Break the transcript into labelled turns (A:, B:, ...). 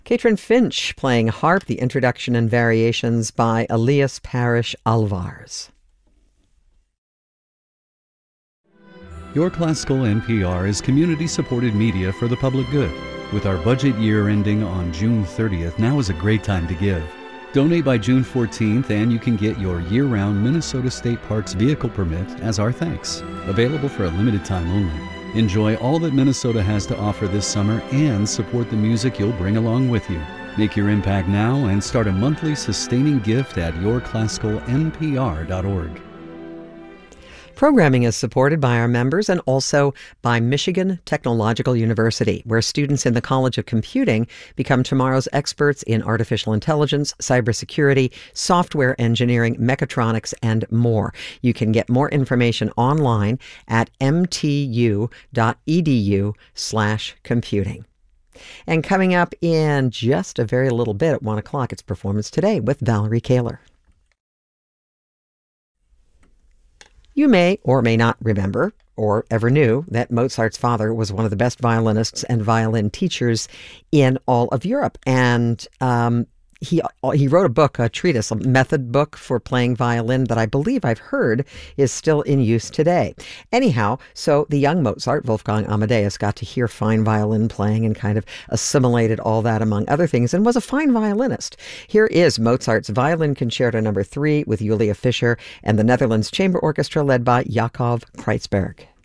A: Catherine Finch playing harp, the introduction and variations by Elias Parrish Alvarez.
B: Your Classical NPR is community-supported media for the public good. With our budget year ending on June 30th, now is a great time to give. Donate by June 14th and you can get your year-round Minnesota State Parks vehicle permit as our thanks. Available for a limited time only. Enjoy all that Minnesota has to offer this summer and support the music you'll bring along with you. Make your impact now and start a monthly sustaining gift at yourclassicalnpr.org.
A: Programming is supported by our members and also by Michigan Technological University, where students in the College of Computing become tomorrow's experts in artificial intelligence, cybersecurity, software engineering, mechatronics, and more. You can get more information online at mtu.edu/computing. And coming up in just a very little bit at 1 o'clock, it's Performance Today with Valerie Kaler. You may or may not remember or ever knew that Mozart's father was one of the best violinists and violin teachers in all of Europe. And he wrote a book, a treatise, a method book for playing violin that I believe I've heard is still in use today. Anyhow, so the young Mozart, Wolfgang Amadeus, got to hear fine violin playing and kind of assimilated all that among other things and was a fine violinist. Here is Mozart's Violin Concerto No. 3 with Julia Fischer and the Netherlands Chamber Orchestra led by Jakob Kreitzberg.